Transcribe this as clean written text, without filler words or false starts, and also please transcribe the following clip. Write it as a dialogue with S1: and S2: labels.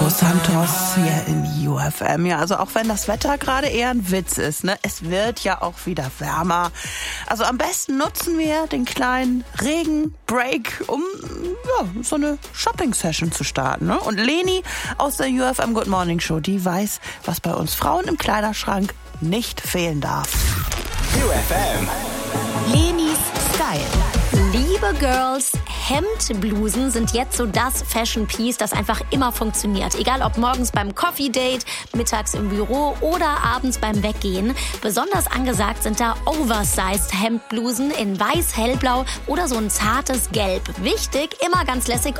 S1: Los Santos hier in UFM. Ja, also auch wenn das Wetter gerade eher ein Witz ist, ne? Es wird ja auch wieder wärmer. Also am besten nutzen wir den kleinen Regenbreak, um so eine Shopping-Session zu starten. Ne? Und Leni aus der UFM Good Morning Show, die weiß, was bei uns Frauen im Kleiderschrank nicht fehlen darf.
S2: UFM.
S3: Lenis Style. Liebe Girls, Hemdblusen sind jetzt so das Fashion-Piece, das einfach immer funktioniert. Egal ob morgens beim Coffee-Date, mittags im Büro oder abends beim Weggehen. Besonders angesagt sind da Oversized Hemdblusen in weiß, hellblau oder so ein zartes Gelb. Wichtig, immer ganz lässig